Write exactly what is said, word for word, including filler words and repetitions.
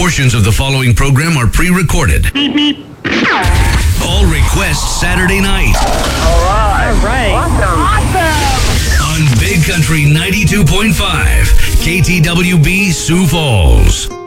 Portions of the following program are pre-recorded. All requests Saturday night. All right. All right. Awesome. On Awesome. Big Country ninety-two point five, K T W B Sioux Falls.